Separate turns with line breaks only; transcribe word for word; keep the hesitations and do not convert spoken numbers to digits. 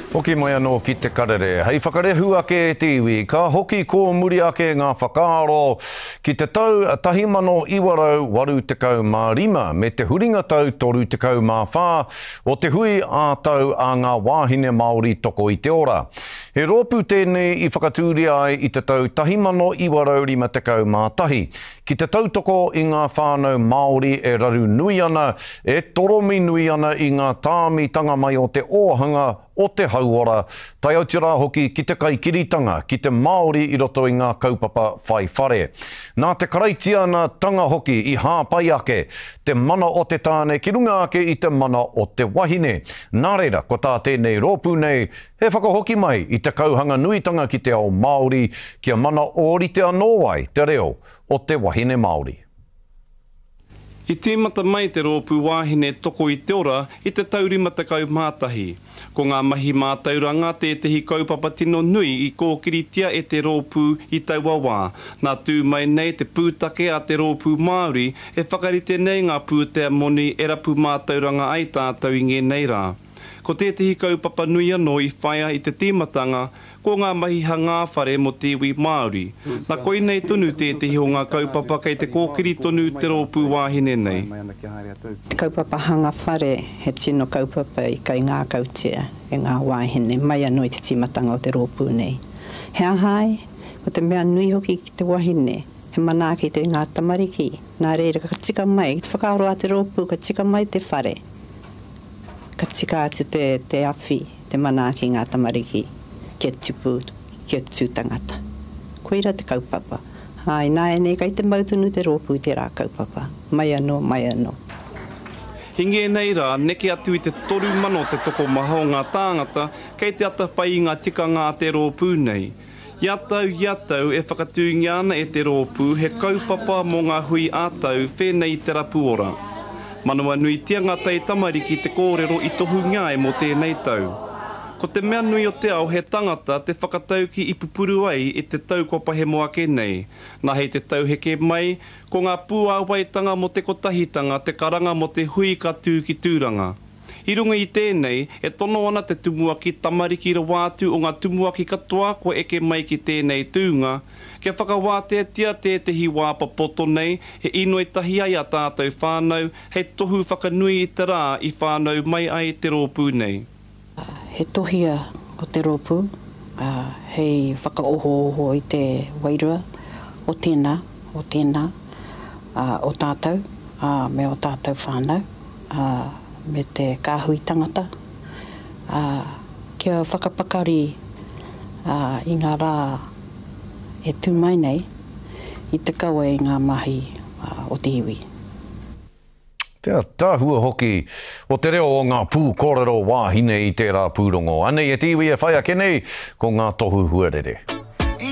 Hoki mai anō ki te karere. Hei whakarehu ake te iwi, ka hoki ko muri ake ngā whakaaro ki te tau tahi mano iwarau waru tekau mā rima me te huringa tau toru tekau mā whā o te hui a tau a ngā wāhine Māori toko i te ora. He rōpū tēnei i whakatūri ai i te tau tahi mano iwarau rima tekau mā tahi. Ki te tautoko i ngā whānau Māori e raru nui ana, e toromi nui ana i ngā tāmitanga mai o te ōhanga o te hauora, tai autira hoki ki te kaikiritanga, ki te Māori i roto i ngā kaupapa whai whare. Nā te karaitia na tanga hoki i hāpai ake, te mana o te tāne ki runga ake i te mana o te wahine. Nā reira, ko tā tēnei rōpū nei, he whakahoki mai i te kauhanga nuitanga ki te ao Māori, kia mana ōrite anō ai te reo o te wahine Māori.
I tīmata mai te rōpū wāhine toko i te ora i te taurima takau mātahi. Ko ngā mahi mātauranga tētehi kaupapa tino nui i kōkiritia e te rōpū i taua wā. Nā tū mai nei te pūtake a te rōpū Māori e whakarite nei ngā pūtea moni e rapu mātauranga ai tātou i ngenei rā. Ko tētehi kaupapa nui anō i whaia i te tīmatanga, ko ngā mahi hanga whare mo te iwi Māori. Nā koi nei tonu tētehi o ngā kaupapa kei te kōkiri tonu te rōpū wāhine nei.
Te kaupapa hanga whare he tino kaupapa i kai ngā kautia e ngā wāhine, mai anō i te timatanga o te rōpū nei. He ahai, ko te mea nui hoki ki te wahine, he mana ki te ngā tamariki. Nā reira, ka tika mai, ki te whakaaro a te rōpū, ka tika mai te whare. Ka tika atu te, te awhi, te mana ki ngā tamariki. Kia tupu, kia tu tangata. Koira te kaupapa. Hai, nā e nei kai te mautunu te rōpū te rā kaupapa. Mai anō, mai anō.
Hinge nei rā, neke atu i te toru mano te toko maha o ngā tāngata, kei te ata whai i ngā tikanga a te rōpū nei. Iatau, iatau, e whakatūngi ana e te rōpū, he kaupapa mō ngā hui ātau, whenei te rapu ora. Manua nui tianga tei tamariki te kōrero i tohu ngai mo tēnei tau. Ko te mea nui o te ao he tangata te whakatauki i pupuru ai i te taukopa he moake nei. Nā hei te tauheke mai, ko ngā pūāwaitanga mo te kotahitanga, te karanga mo te hui ka tū ki tūranga. I runga i tēnei, e tono ana te tumuaki tamariki rawātu o ngā tumuaki katoa ko eke mai ki tēnei tūnga. Kia whakawātetia tētehi wāpapoto nei, he ino e tahi ai a tātou whānau, hei tohu whakanui i te rā i whānau mai ai te rōpū nei.
He tohia o te rōpū, uh, hei whakaoho i te wairua o tēnā, o tēnā, uh, o tātou, uh, me o tātou whānau, uh, me te kāhui tangata. Uh, kia whakapakari uh, i ngā rā e tū mai nei, i te kaua i ngā mahi uh, o te iwi.
Te tāhua hoki o te reo o ngā pū kōrero wāhine i tērā pūrongo. Anei e te iwi e whai ake nei ko ngā tohu huarere.